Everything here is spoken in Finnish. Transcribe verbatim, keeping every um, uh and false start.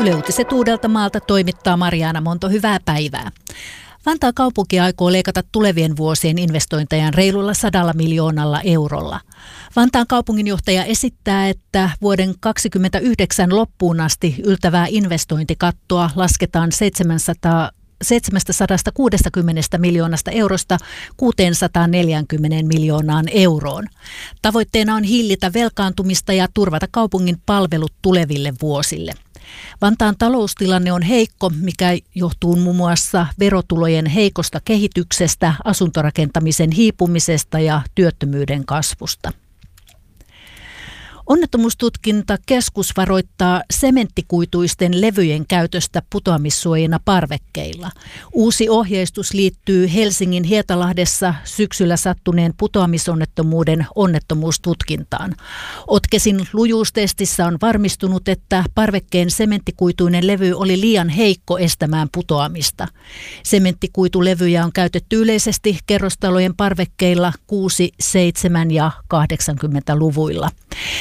Yle Uutiset Uudeltamaalta toimittaa Mariana Monto. Hyvää päivää. Vantaan kaupunki aikoo leikata tulevien vuosien investointejaan reilulla sadalla miljoonalla eurolla. Vantaan kaupunginjohtaja esittää, että vuoden kaksikymmentäyhdeksän loppuun asti yltävää investointikattoa lasketaan seitsemänsataa seitsemänsataakuusikymmentä miljoonasta eurosta kuusisataaneljäkymmentä miljoonaan euroon. Tavoitteena on hillitä velkaantumista ja turvata kaupungin palvelut tuleville vuosille. Vantaan taloustilanne on heikko, mikä johtuu muun muassa verotulojen heikosta kehityksestä, asuntorakentamisen hiipumisesta ja työttömyyden kasvusta. Onnettomuustutkintakeskus varoittaa sementtikuituisten levyjen käytöstä putoamissuojina parvekkeilla. Uusi ohjeistus liittyy Helsingin Hietalahdessa syksyllä sattuneen putoamisonnettomuuden onnettomuustutkintaan. Otkesin lujuustestissä on varmistunut, että parvekkeen sementtikuituinen levy oli liian heikko estämään putoamista. Sementtikuitulevyjä on käytetty yleisesti kerrostalojen parvekkeilla kuusi-, seitsemän- ja kahdeksankymmentäluvuilla.